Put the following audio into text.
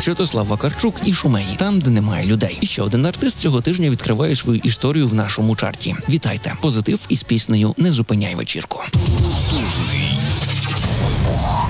Святослав Вакарчук і Шумеї, там, де немає людей. І ще один артист цього тижня відкриває свою історію в нашому чарті. Вітайте! Позитив із піснею «Не зупиняй вечірку». Потужний вибух.